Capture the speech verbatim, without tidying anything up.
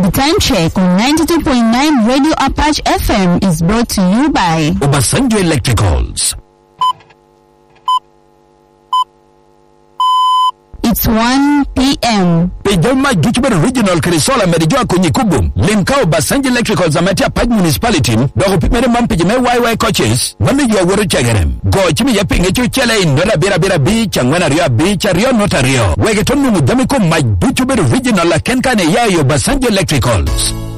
The time check on ninety-two point nine Radio Apache F M is brought to you by Obasanjo Electricals. It's one p m Pejoma Gichben Regional Krisola Medijua Kunyikubum. Limka Obasanjo Electricals Amatia Paj Municipality. Dogo Pimere Mampijime Y Y coaches. Mami you are worried chagerem. Go chimi yaping echu chele in Nola Bira Bira Beach and Wana Rio Beach Rio Notario. Wegetonu Mudamiko Maj Buchube Regional Kenkane Yayo Obasanjo Electricals.